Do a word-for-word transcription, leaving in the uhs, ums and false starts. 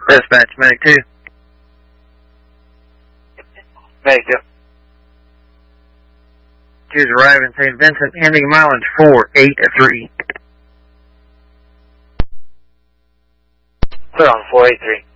Dispatch, Medic two. Medic two. Two's arriving Saint Vincent, ending mileage four eight three. Put on four eight three.